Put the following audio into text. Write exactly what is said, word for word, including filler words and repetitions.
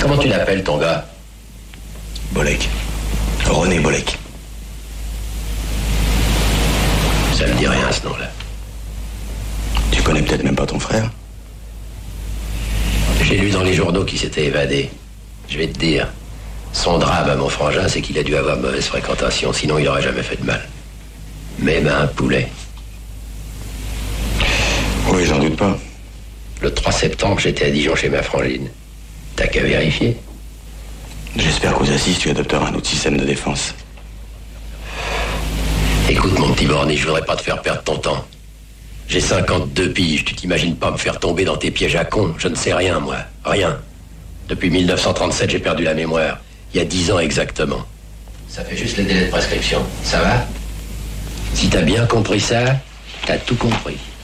Comment tu l'appelles, ton gars? Bolek. René Bolek. Ça me dit rien, ce nom-là. Tu connais peut-être même pas ton frère? J'ai lu dans les journaux qu'il s'était évadé. Je vais te dire, son drame à mon frangin, c'est qu'il a dû avoir mauvaise fréquentation, sinon il aurait jamais fait de mal. Même à un poulet. Oui, j'en doute pas. Le trois septembre, j'étais à Dijon chez ma frangine. T'as qu'à vérifier. J'espère qu'aux assises, tu adopteras un autre système de défense. Écoute, mon petit borné, je voudrais pas te faire perdre ton temps. J'ai cinquante-deux piges, tu t'imagines pas me faire tomber dans tes pièges à con? Je ne sais rien, moi. Rien. Depuis mille neuf cent trente-sept, j'ai perdu la mémoire. Il y a dix ans exactement. Ça fait juste les délais de prescription. Ça va? Si t'as bien compris ça, t'as tout compris.